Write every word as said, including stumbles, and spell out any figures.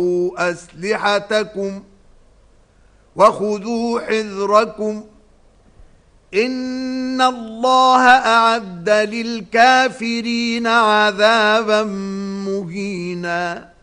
أسلحتكم وخذوا حذركم إن الله أعد للكافرين عذابا مهينا